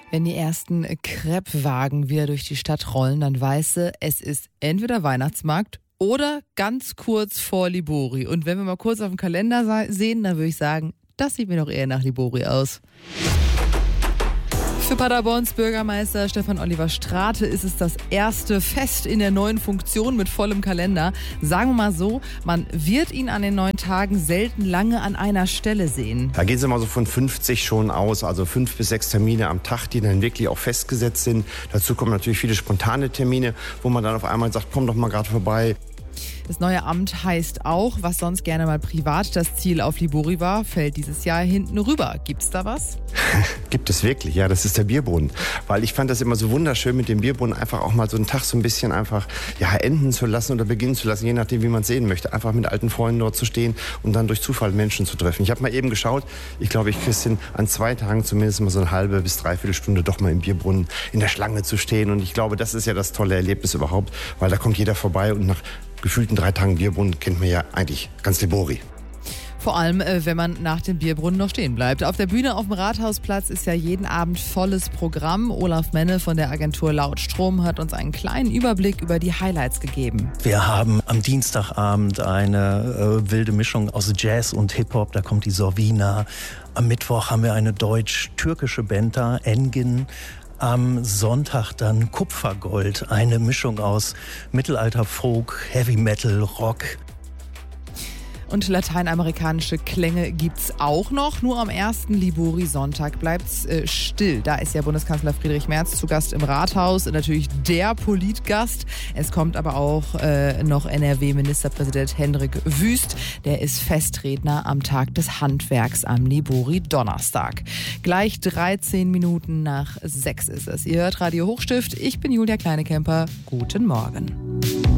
Wenn die ersten Crepe-Wagen wieder durch die Stadt rollen, dann weißt du, es ist entweder Weihnachtsmarkt oder ganz kurz vor Libori. Und wenn wir mal kurz auf den Kalender sehen, dann würde ich sagen, das sieht mir doch eher nach Libori aus. Für Paderborns Bürgermeister Stefan Oliver Strate ist es das erste Fest in der neuen Funktion mit vollem Kalender. Sagen wir mal so, man wird ihn an den 9 Tagen selten lange an einer Stelle sehen. Da geht es immer so von 50 schon aus, also 5 bis 6 Termine am Tag, die dann wirklich auch festgesetzt sind. Dazu kommen natürlich viele spontane Termine, wo man dann auf einmal sagt, komm doch mal gerade vorbei. Das neue Amt heißt auch, was sonst gerne mal privat das Ziel auf Libori war, fällt dieses Jahr hinten rüber. Gibt's da was? Gibt es wirklich, ja, das ist der Bierbrunnen. Weil ich fand das immer so wunderschön, mit dem Bierbrunnen einfach auch mal so einen Tag so ein bisschen einfach enden zu lassen oder beginnen zu lassen, je nachdem, wie man es sehen möchte. Einfach mit alten Freunden dort zu stehen und dann durch Zufall Menschen zu treffen. Ich habe mal eben geschaut, ich glaube, ich kriege es hin, an 2 Tagen zumindest mal so eine halbe bis 3/4 Stunde doch mal im Bierbrunnen in der Schlange zu stehen. Und ich glaube, das ist ja das tolle Erlebnis überhaupt, weil da kommt jeder vorbei und nach gefühlten 3 Tagen Bierbrunnen kennt man ja eigentlich ganz Libori. Vor allem, wenn man nach dem Bierbrunnen noch stehen bleibt. Auf der Bühne auf dem Rathausplatz ist ja jeden Abend volles Programm. Olaf Menne von der Agentur Lautstrom hat uns einen kleinen Überblick über die Highlights gegeben. Wir haben am Dienstagabend eine wilde Mischung aus Jazz und Hip-Hop. Da kommt die Sorvina. Am Mittwoch haben wir eine deutsch-türkische Band da, Engin. Am Sonntag dann Kupfergold, eine Mischung aus Mittelalter-Folk, Heavy Metal, Rock. Und lateinamerikanische Klänge gibt's auch noch. Nur am ersten Libori-Sonntag bleibt's still. Da ist ja Bundeskanzler Friedrich Merz zu Gast im Rathaus. Natürlich der Politgast. Es kommt aber auch noch NRW-Ministerpräsident Hendrik Wüst. Der ist Festredner am Tag des Handwerks am Libori-Donnerstag. Gleich 13 Minuten nach 6 ist es. Ihr hört Radio Hochstift. Ich bin Julia Kleinekemper. Guten Morgen.